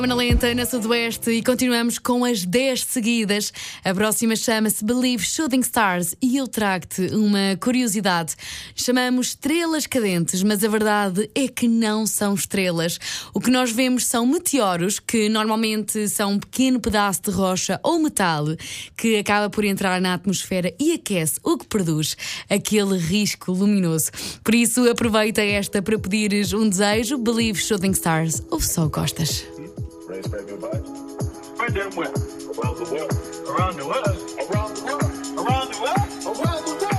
Na lenta, na Sudoeste, e continuamos com as 10 seguidas. A próxima chama-se Believe Shooting Stars e eu trago-te uma curiosidade. Chamamos estrelas cadentes, mas a verdade é que não são estrelas. O que nós vemos são meteoros, que normalmente são um pequeno pedaço de rocha ou metal que acaba por entrar na atmosfera e aquece, o que produz aquele risco luminoso. Por isso, aproveita esta para pedires um desejo. Believe Shooting Stars, ou só gostas. Raise baby bud. Spread them well. Around the world. Around the world. Around the world. Around the world. Around the world.